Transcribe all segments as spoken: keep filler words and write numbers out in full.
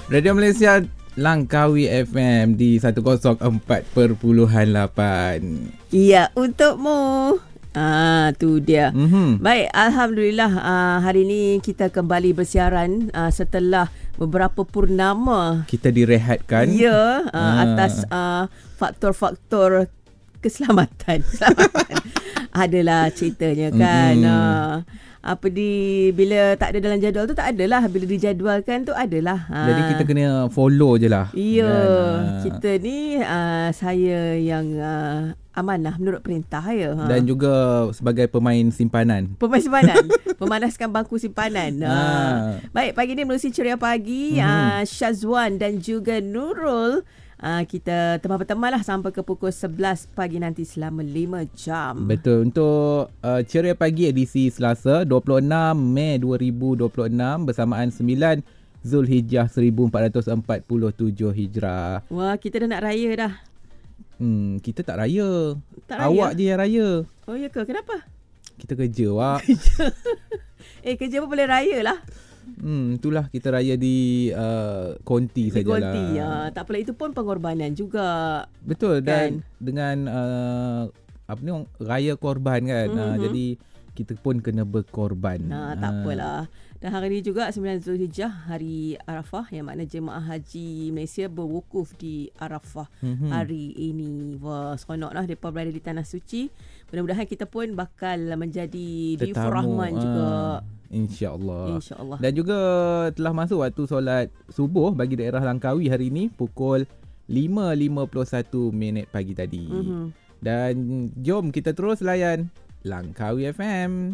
Radio Malaysia Langkawi F M di seratus empat perpuluhan lapan. Ya, untukmu. Ah, tu dia. Mm-hmm. Baik, alhamdulillah uh, hari ini kita kembali bersiaran uh, setelah beberapa purnama. Kita direhatkan. Ya, uh, ah. atas uh, faktor-faktor keselamatan. Keselamatan. Adalah ceritanya kan. Mm-hmm. Uh, apa di bila tak ada dalam jadual tu tak adalah, bila dijadualkan tu adalah. Ha. Jadi kita kena follow je lah. Ya, kan? Kita ni uh, saya yang uh, amanah menurut perintah ya. Ha. Dan juga sebagai pemain simpanan. Pemain simpanan, memanaskan bangku simpanan. Ha. Ha. Baik, pagi ni menerusi Ceria Pagi, Mm-hmm. uh, Syazwan dan juga Nurul. Uh, kita teman-teman lah sampai ke pukul sebelas pagi nanti selama lima jam. Betul. Untuk uh, Ceria Pagi edisi Selasa dua puluh enam Mei dua ribu dua puluh enam bersamaan sembilan Zulhijjah seribu empat ratus empat puluh tujuh Hijrah. Wah, kita dah nak raya dah. Hmm, kita tak raya. Tak raya? Awak je yang raya. Oh ya ke? Kenapa? Kita kerja, Wak. Eh, kerja pun boleh raya lah. Hmm, itulah kita raya di uh, konti Di sajalah. konti, ya. Tak apalah, itu pun pengorbanan juga. Betul, dan Kan? dengan uh, apa ni, raya korban kan. Mm-hmm. Uh, jadi kita pun kena berkorban. Nah, tak apalah. Dan hari ini juga sembilan Zulhijjah, hari Arafah, yang makna jemaah haji Malaysia berwukuf di Arafah Mm-hmm. hari ini. Wah, seronok lah mereka berada di Tanah Suci. Mudah-mudahan kita pun bakal menjadi diufur Tetamu, rahman ah, juga. InsyaAllah. InsyaAllah. Dan juga telah masuk waktu solat subuh bagi daerah Langkawi hari ini pukul lima lima puluh satu minit pagi tadi. Mm-hmm. Dan jom kita terus layan Langkawi F M.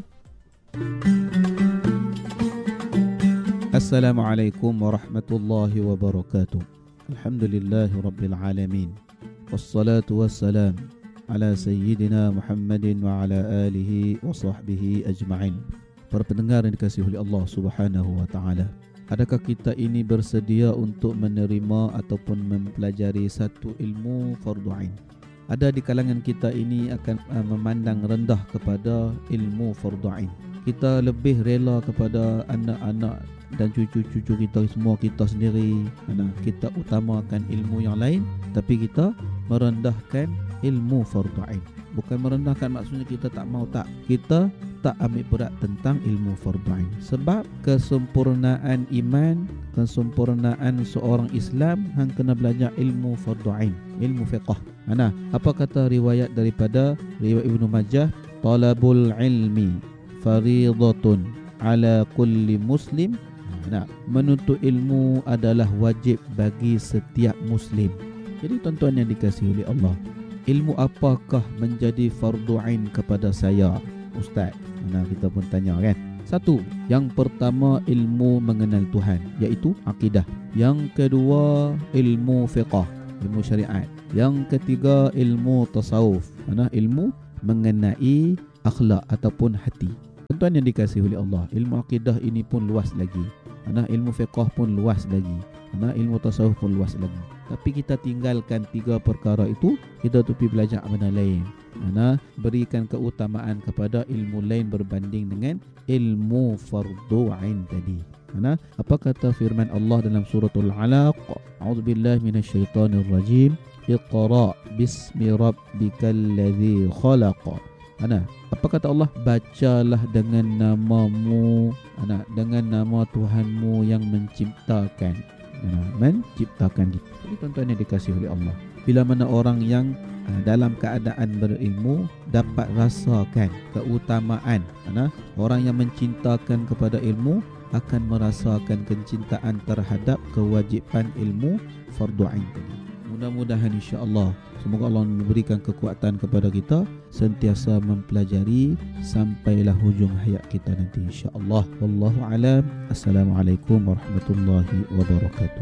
Assalamualaikum warahmatullahi wabarakatuh. Alhamdulillahi rabbil alamin. Wassalatu wassalam ala sayyidina Muhammadin wa ala alihi wa sahbihi ajma'in. Para pendengar yang dikasihi oleh Allah Subhanahu wa taala, adakah kita ini bersedia untuk menerima ataupun mempelajari satu ilmu fardu ain? Ada di kalangan kita ini akan uh, memandang rendah kepada ilmu fardu ain. Kita lebih rela kepada anak-anak dan cucu-cucu kita, semua kita sendiri. Nah, kita utamakan ilmu yang lain, tapi kita merendahkan ilmu fardu ain. Bukan merendahkan maksudnya kita tak mau, tak. Kita tak ambil berat tentang ilmu fardu ain. Sebab kesempurnaan iman, kesempurnaan seorang Islam hang kena belajar ilmu fardu ain, ilmu fiqh. Nah, apa kata riwayat daripada riwayat Ibnu Majah, talabul ilmi fariidatun ala kulli muslim. Nah, menuntut ilmu adalah wajib bagi setiap muslim. Jadi tuan-tuan yang dikasihi oleh Allah, ilmu apakah menjadi fardu ain kepada saya, Ustaz? Nah, kita pun tanya kan. Satu, yang pertama ilmu mengenal Tuhan, iaitu akidah. Yang kedua ilmu fiqh, ilmu syariat. Yang ketiga ilmu tasawuf, mana ilmu mengenai akhlak ataupun hati. Tuan-tuan yang dikasihi oleh Allah, ilmu akidah ini pun luas lagi. Mana ilmu fiqh pun luas lagi. Mana ilmu tasawuf pun luas lagi. Tapi kita tinggalkan tiga perkara itu, kita tu pergi belajar benda lain. Mana berikan keutamaan kepada ilmu lain berbanding dengan ilmu fardu ain tadi. Mana apa kata firman Allah dalam suratul Alaq? A'udzubillahi minasyaitonir rajim. Iqra bismi rabbikal ladzi khalaq. Mana apa kata Allah? Bacalah dengan namamu, anak dengan nama Tuhanmu yang menciptakan. Nah, menciptakan kita. Jadi tuan-tuan yang dikasihi oleh Allah, bila mana orang yang uh, dalam keadaan berilmu dapat rasakan keutamaan, nah, orang yang mencintakan kepada ilmu akan merasakan kecintaan terhadap kewajipan ilmu fardu ain tadi. Mudah-mudahan insya-Allah, semoga Allah memberikan kekuatan kepada kita sentiasa mempelajari sampailah hujung hayat kita nanti insya-Allah. Wallahu alam. Assalamualaikum warahmatullahi wabarakatuh.